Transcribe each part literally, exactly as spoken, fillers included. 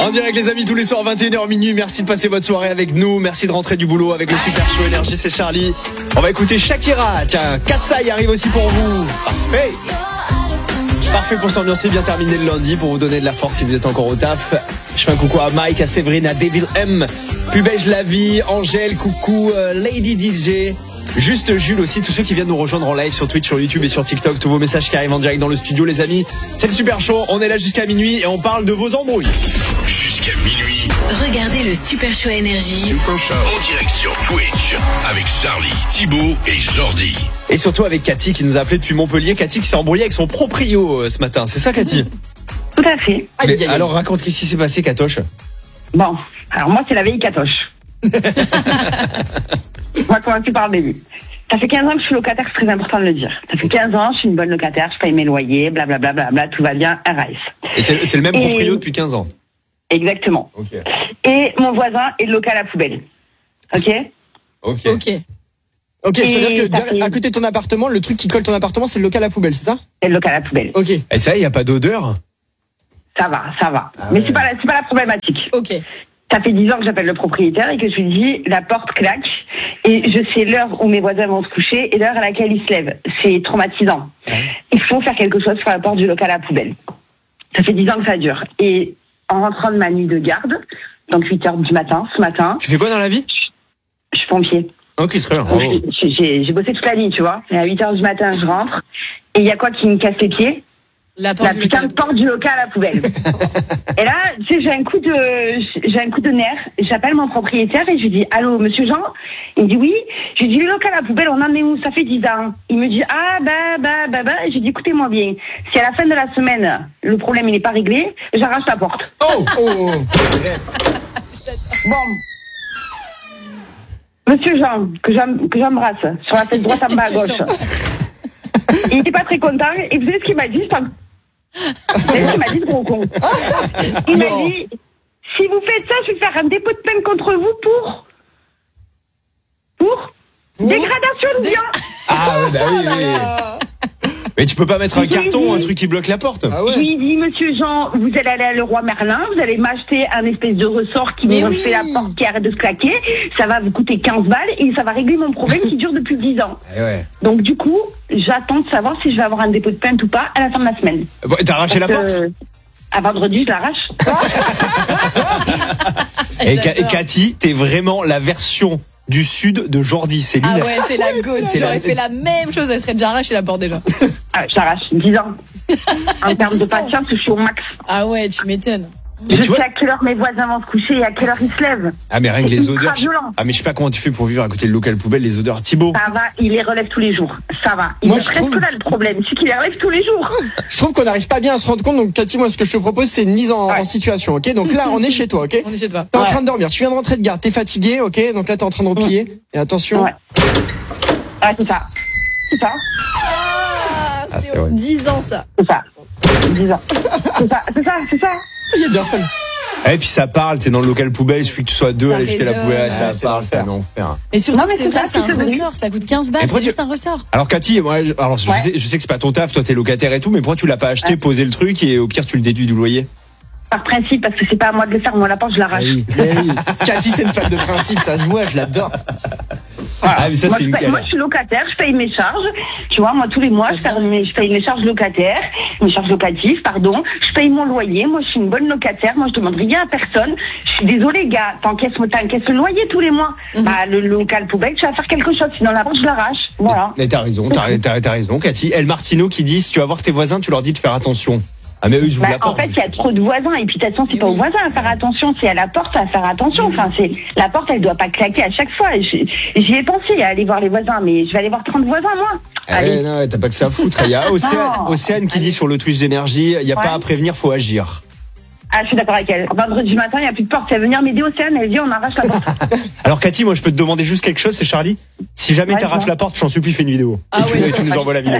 En direct les amis, tous les soirs vingt et une heures minuit. Merci de passer votre soirée avec nous. Merci de rentrer du boulot avec le Super Show Énergie, c'est Charlie. On va écouter Shakira. Tiens, Katsai arrive aussi pour vous. Parfait. Parfait pour s'ambiancer, bien terminé le lundi, pour vous donner de la force si vous êtes encore au taf. Je fais un coucou à Mike, à Séverine, à Devil M, Plus Beige la vie, Angèle, coucou, euh, Lady D J. Juste Jules aussi, tous ceux qui viennent nous rejoindre en live sur Twitch, sur YouTube et sur TikTok, tous vos messages qui arrivent en direct dans le studio les amis. C'est le Super Show, on est là jusqu'à minuit et on parle de vos embrouilles. Jusqu'à minuit. Regardez le Super Show Énergie. Super Show. En direct sur Twitch avec Charlie, Thibaut et Jordi. Et surtout avec Cathy qui nous a appelé depuis Montpellier. Cathy qui s'est embrouillée avec son proprio euh, ce matin, c'est ça Cathy? Tout à fait. Mais, aïe, aïe, alors raconte qu'est-ce qui s'est passé Katoche. Bon, alors moi c'est la vieille Katoche. On va commencer par le début. Ça fait quinze ans que je suis locataire, c'est très important de le dire. Ça fait quinze ans, je suis une bonne locataire, je paye mes loyers, blablabla, bla, bla, bla, tout va bien, R A S. Et c'est, c'est le même Et... proprio depuis quinze ans. Exactement. Ok. Et mon voisin est le local à poubelle. Ok. Ok. Ok. Ok, Et ça veut dire que ça fait- à côté de ton appartement, le truc qui colle ton appartement, c'est le local à poubelle, c'est ça? C'est le local à poubelle. Ok. Et ça, il n'y a pas d'odeur? Ça va, ça va. Ah Mais ouais. c'est pas la, c'est pas la problématique. Ok. Ça fait dix ans que j'appelle le propriétaire et que je lui dis la porte claque et je sais l'heure où mes voisins vont se coucher et l'heure à laquelle ils se lèvent. C'est traumatisant. Il faut faire quelque chose sur la porte du local à poubelle. Ça fait dix ans que ça dure. Et en rentrant de ma nuit de garde, donc huit heures du matin, ce matin, Tu fais quoi dans la vie? je suis pompier. Ok, très bien. Donc, Bravo. j'ai, j'ai, j'ai bossé toute la nuit, tu vois. Et à huit heures du matin, je rentre. Et il y a quoi qui me casse les pieds? La porte La du putain local de porte du local à la poubelle. Et là, tu sais, j'ai un coup de, j'ai un coup de nerf. J'appelle mon propriétaire et je lui dis, allô, monsieur Jean? Il me dit oui. Je lui dis, le local à la poubelle, on en est où? Ça fait dix ans. Il me dit, ah, bah, bah, bah, bah. Et je lui dis, écoutez-moi bien. Si à la fin de la semaine, le problème, il n'est pas réglé, j'arrache la porte. Oh, oh, Bon. Monsieur Jean, que, j'em- que j'embrasse, sur la tête droite en bas à gauche. Il n'était pas très content. Et vous savez ce qu'il m'a dit? c'est un- Vous savez ce qu'il m'a dit, ce gros con? Il m'a dit, si vous faites ça, je vais faire un dépôt de plainte contre vous pour... Pour, Pour dégradation de Dé- biens. Ah, ouais, bah oui, Oh là oui. là. Mais tu peux pas mettre un Oui, carton, oui. un truc qui bloque la porte. Ah Je ouais. lui dis, monsieur Jean, vous allez aller à Leroy Merlin, vous allez m'acheter un espèce de ressort qui Mais me oui. fait la porte qui arrête de se claquer. Ça va vous coûter quinze balles et ça va régler mon problème qui dure depuis dix ans. Eh ouais. Donc du coup, j'attends de savoir si je vais avoir un dépôt de plainte ou pas à la fin de la semaine. Bon, t'as arraché la Parce porte? que, à vendredi, je l'arrache. Et, Ka- et J'adore. Cathy, t'es vraiment la version du sud de Jordi, c'est lui. Ah la- ouais, c'est la goutte. c'est la- J'aurais fait la même chose, elle serait déjà arrachée la porte déjà. Ah, je l'arrache. dix ans. En termes de patience, je suis au max. Ah ouais, tu m'étonnes. Et je tu sais vois- à quelle heure mes voisins vont se coucher et à quelle heure ils se lèvent. Ah mais rien que C'est les ultra odeurs. je- violent. Ah mais je sais pas comment tu fais pour vivre à côté du local poubelle, les odeurs. Thibaut, Ça va, il les relève tous les jours. Ça va. Il Moi, est je presque trouve- là le problème, c'est qu'il les relève tous les jours. Je trouve qu'on n'arrive pas bien à se rendre compte, donc Cathy, moi ce que je te propose c'est une mise en, Ouais. en situation, ok? Donc là on est chez toi, ok? On est chez toi. T'es en Ouais. train de dormir, tu viens de rentrer de garde, t'es fatigué, ok? Donc là t'es en train de replier. Et attention. Ouais. Ah, c'est ça. C'est ça. Ah, Ah, c'est c'est vrai. dix ans ça. C'est ça. dix ans. C'est ça, c'est ça, c'est ça. Il est bien fun. et puis ça parle, t'es dans le local poubelle, il suffit que tu sois deux Ça à aller jeter la résonne. poubelle, Ah, ça c'est parle, c'est l'enfer. un enfer. Et surtout Non, que mais c'est c'est vrai, ça, c'est un c'est vrai. ressort, ça coûte quinze balles, Et toi, c'est tu- juste un ressort. Alors Cathy, moi, je- alors je, Ouais. sais, je sais que c'est pas ton taf, toi t'es locataire et tout, mais pourquoi tu l'as pas acheté, Ouais. posé le truc et au pire tu le déduis du loyer? Par principe, parce que c'est pas à moi de le faire, moi la porte, je l'arrache. Eh oui. Cathy c'est une fan de principe, ça se voit, je l'adore. Ah mais ça moi, c'est je une paye- moi, galère. je suis locataire, je paye mes charges. Tu vois, moi, tous les mois, je paye mes, je paye mes charges locataires, mes charges locatives, pardon. Je paye mon loyer. Moi, je suis une bonne locataire. Moi, je demande rien à personne. Je suis désolée, gars. T'encaisses, t'encaisses le loyer tous les mois. Bah, le local poubelle, tu vas faire quelque chose. Sinon, la porte, je l'arrache. Voilà. Mais t'as raison, t'as, t'as, t'as raison, Cathy. El Martino qui dit, si tu vas voir tes voisins, tu leur dis de faire attention. Ah mais eux, ils ouvrent Bah, la en porte. fait, il y a trop de voisins. Et puis, de toute façon, c'est pas aux voisins à faire attention. C'est à la porte à faire attention. Enfin, c'est, la porte, elle doit pas claquer à chaque fois. J'y j'y ai pensé à aller voir les voisins, mais je vais aller voir trente voisins, moi. Ah Allez. ouais, non, ouais, t'as pas que ça à foutre. Il y a Océane, Non. Océane qui dit sur le Twitch d'énergie, il y a Ouais. pas à prévenir, faut agir. Ah, je suis d'accord avec elle. Vendredi matin, il n'y a plus de porte. Elle va venir m'aider, Océane. Elle dit, on arrache la porte. Alors Cathy, moi je peux te demander juste quelque chose, c'est Charlie. Si jamais Ouais, t'arraches dis-moi. la porte, je t'en supplie, fais une vidéo. Ah et tu, ouais, et tu nous envoies la vidéo.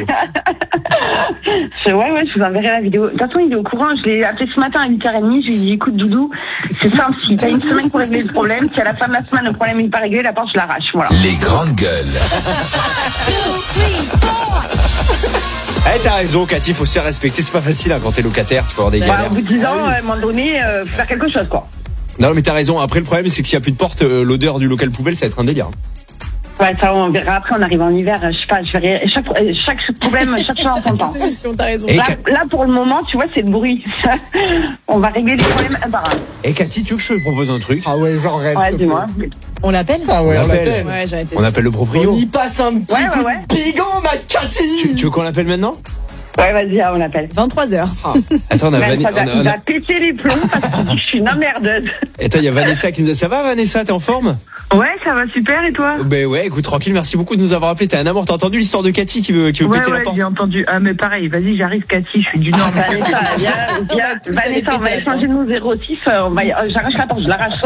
Je- ouais, ouais, je vous enverrai la vidéo. De toute façon, il est au courant. Je l'ai appelé ce matin à huit heures trente. Je lui ai dit, écoute, Doudou, c'est simple. Si t'as une semaine pour régler le problème, si à la fin de la semaine, le problème n'est pas réglé, la porte, je l'arrache. Voilà. Les grandes gueules. Eh, t'as raison, Cathy, faut se faire respecter. C'est pas facile hein, quand t'es locataire, tu peux avoir des Bah, galères. au bout de dix ans, à un moment donné, euh, faut faire quelque chose, quoi. Non, mais t'as raison. Après, le problème, c'est que s'il y a plus de porte, euh, l'odeur du local poubelle, ça va être un délire. Ouais, ça, on verra après, on arrive en hiver, je sais pas, je verrai, chaque, chaque problème, chaque chose en son temps. Solution, t'as raison. Et Là, Ca- là, pour le moment, tu vois, c'est le bruit. On va régler les problèmes un par un. Et Cathy, tu veux que je te propose un truc? Ah ouais, genre rêve. Ouais, s'il te dis-moi. plaît. On l'appelle Ah ouais, On on l'appelle. l'appelle. Ouais, j'ai arrêté On ça. appelle le proprio. On y passe un petit Ouais, coup ouais, ouais. de bigon, ma Cathy. Tu, tu veux qu'on l'appelle maintenant? Ouais, vas-y, ah, on l'appelle. vingt-trois heures. Attends, on a, Ben, Van- ça va, on a- il on a- va péter les plombs parce qu'il dit que je suis une emmerdeuse. Attends, il y a Vanessa qui nous a... Ça va, Vanessa, t'es en forme? Ouais, ça va super, et toi? Ben ouais, écoute, tranquille, merci beaucoup de nous avoir appelé. T'es un amour. T'as entendu l'histoire de Cathy qui veut, qui veut Ouais, péter la ouais, porte? j'ai entendu. Ah, mais pareil, vas-y, j'arrive, Cathy, je suis du Nord. Vanessa, viens, viens, tous aller Vanessa, on va péter la échanger nos zéro six, euh, on va, y- euh, j'arrache la porte, je l'arrache.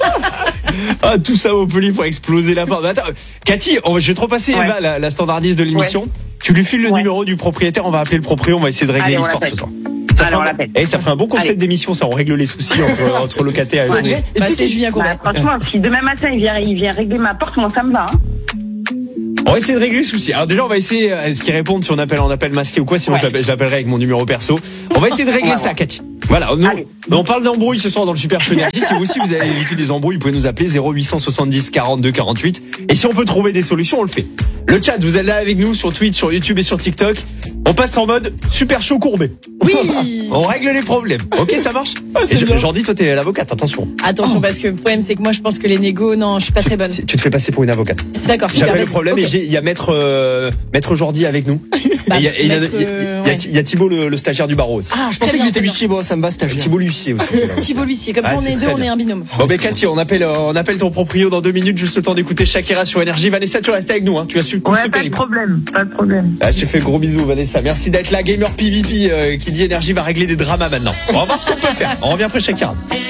Ah, tout ça au poli pour exploser la porte. Mais attends, Cathy, on va- je vais te repasser Ouais. Eva, la, la standardiste de l'émission. Tu lui files le Ouais. numéro du propriétaire, on va appeler le proprio, on va essayer de régler Allez, on l'histoire ce l'appelle. soir. Ça Allez, fera on un- l'appelle. Eh, ça ferait un bon concept Allez. d'émission, ça, on règle les soucis entre, entre locataires et Ouais. locataires. Bah, c'est Julien Bah, Courbet. franchement, si demain matin il vient, il vient régler ma porte, moi ça me va. Hein. On va essayer de régler le souci. Alors déjà, on va essayer euh, ce qu'ils répondent si on appelle en appel masqué ou quoi, sinon Ouais. je l'appelle- je l'appellerai avec mon numéro perso. On va essayer de régler Ouais, ça, ouais. Cathy. Voilà, nous, Allez. on parle d'embrouilles ce soir dans le Super Show Énergie. Si vous aussi vous avez vécu des embrouilles, vous pouvez nous appeler zéro huit cent soixante-dix quarante-deux quarante-huit. Et si on peut trouver des solutions, on le fait. Le chat, vous êtes là avec nous sur Twitch, sur YouTube et sur TikTok. On passe en mode Super Show courbé. Oui. On règle les problèmes. Ok, ça marche? c'est Et je- bien. Jordi, toi t'es l'avocate, attention. Attention, parce que le problème, c'est que moi, je pense que les négos, non, je suis pas très bonne. Tu te fais passer pour une avocate. D'accord, super. J'appelle le vas-y. problème Ok. et j'ai- il y a maître euh, maître Jordi avec nous. Bah, et il y a, et il y a- maître, il y a- euh, il y a- ouais. il y a Thibaut le, le stagiaire du barreau aussi. Ah, Je pensais très que bien, j'étais très bien. huissier, bon, ça me va, stagiaire. Thibaut l'huissier aussi. Thibaut l'huissier, comme Ah, ça on c'est est deux, très on bien. est un binôme. Bon, mais Cathy, on appelle, euh, on appelle ton proprio dans deux minutes, juste le temps d'écouter Shakira sur Énergie. Vanessa, tu restes avec nous, hein. Tu as su tout Ouais, ce pas de périple. problème, pas de problème. Ah, je te fais gros bisous, Vanessa. Merci d'être là. Gamer P V P, euh, qui dit Énergie va régler des dramas maintenant. On va voir ce qu'on peut faire. On revient après Shakira.